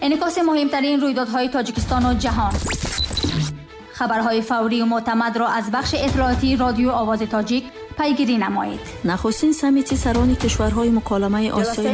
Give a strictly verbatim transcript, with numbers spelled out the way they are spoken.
انعکاس مهمترین رویدادهای تاجیکستان و جهان. خبرهای فوری و معتمد را از بخش اطلاعاتی رادیو آواز تاجیک پیگیری نمایید. نخستین سمیت سران کشورهای مکالمه آسیای